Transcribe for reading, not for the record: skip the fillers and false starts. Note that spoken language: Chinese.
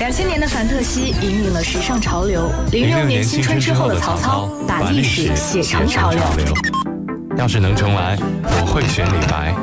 2000年的凡特西引领了时尚潮流，06年新春之后的曹操把历史写成潮流。 要是能重来，我会选李白。